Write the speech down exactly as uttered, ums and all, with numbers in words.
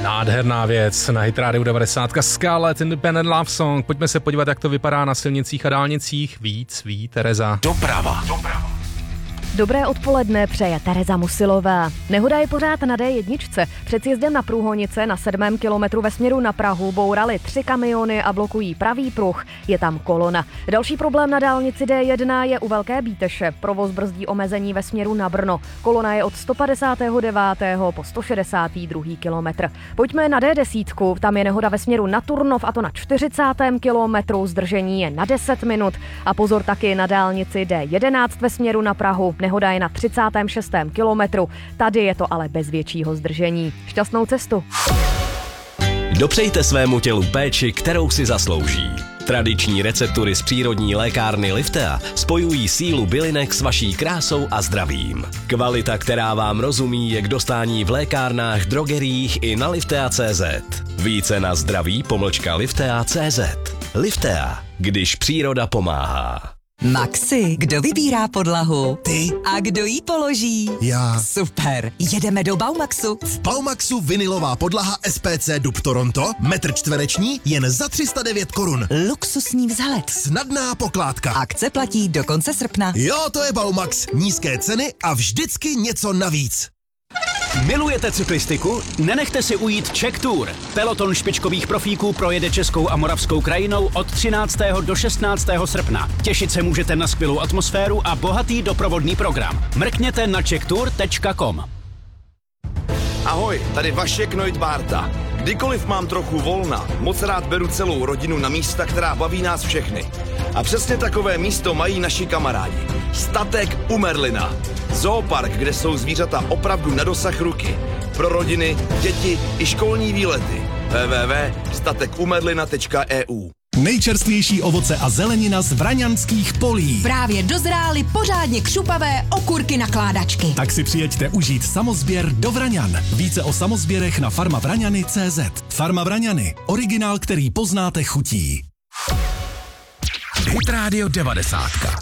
Nádherná věc na Hit Radio devadesát. Scarlet Independent Love Song. Pojďme se podívat, jak to vypadá na silnicích a dálnicích. Víc ví Tereza. Doprava. Doprava. Dobré odpoledne, přeje Tereza Musilová. Nehoda je pořád na dé jedna. Před sjezdem na Průhonice na sedmém kilometru ve směru na Prahu bouraly tři kamiony a blokují pravý pruh. Je tam kolona. Další problém na dálnici dé jedna je u Velké Bíteše. Provoz brzdí omezení ve směru na Brno. Kolona je od sto padesátého devátého po sto šedesátý druhý kilometr. Pojďme na dé deset. Tam je nehoda ve směru na Turnov a to na čtyřicátém kilometru. Zdržení je na deset minut. A pozor taky na dálnici dé jedenáct ve směru na Prahu. Nehoda je na třicátém šestém kilometru. Tady je to ale bez většího zdržení. Šťastnou cestu. Dopřejte svému tělu péči, kterou si zaslouží. Tradiční receptury z přírodní lékárny Liftea spojují sílu bylinek s vaší krásou a zdravím. Kvalita, která vám rozumí, je k dostání v lékárnách, drogeriích i na liftea tečka cé zet. Více na zdraví pomlčka liftea tečka cé zet. Liftea, když příroda pomáhá. Maxi, kdo vybírá podlahu? Ty. A kdo ji položí? Já. Super, jedeme do Baumaxu. V Baumaxu vinilová podlaha es pé cé Dub Toronto, metr čtvereční, jen za tři sta devět korun. Luxusní vzhled. Snadná pokládka. Akce platí do konce srpna. Jo, to je Baumax. Nízké ceny a vždycky něco navíc. Milujete cyklistiku? Nenechte si ujít Czech Tour. Peloton špičkových profíků projede českou a moravskou krajinou od třináctého do šestnáctého srpna. Těšit se můžete na skvělou atmosféru a bohatý doprovodný program. Mrkněte na czech tour tečka com. Ahoj, tady Vašek Neudbárta. Kdykoliv mám trochu volna, moc rád beru celou rodinu na místa, která baví nás všechny. A přesně takové místo mají naši kamarádi. Statek u Merlina. Zoopark, kde jsou zvířata opravdu na dosah ruky. Pro rodiny, děti i školní výlety. w w w tečka statek u merlina tečka e u. Nejčerstvější ovoce a zelenina z vraňanských polí. Právě dozrály pořádně křupavé okurky nakládačky. Tak si přijeďte užít samozběr do Vraňan. Více o samozběrech na farma vraňany tečka cé zet. Farma Vraňany. Originál, který poznáte chutí. Hit Radio devadesát.